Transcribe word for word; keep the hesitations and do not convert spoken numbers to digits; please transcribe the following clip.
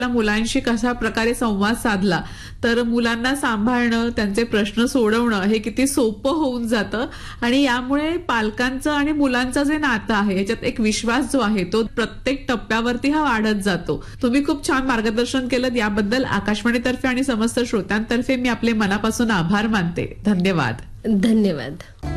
मुलांशी कशा प्रकारे संवाद साधला तर मुलांना सांभाळणं, त्यांचे प्रश्न सोडवणं हे किती सोपं होऊन जातं आणि यामुळे पालकांचं आणि मुलांचं जे नातं आहे याच्यात एक विश्वास जो आहे तो प्रत्येक टप्प्यावरती हा वाढत जातो. तुम्ही खूप छान मार्गदर्शन केलं, याबद्दल आकाशवाणीतर्फे आणि समस्त श्रोत्यांतर्फे मी आपले मनापासून आभार मानते. धन्यवाद. धन्यवाद.